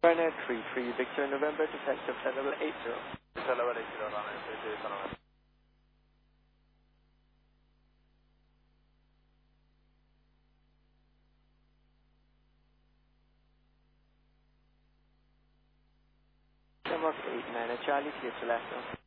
Ryanair 33 Victor November Detective level 80. Level 80 Ryanair 33 Denmark 89 Charlie clear to left.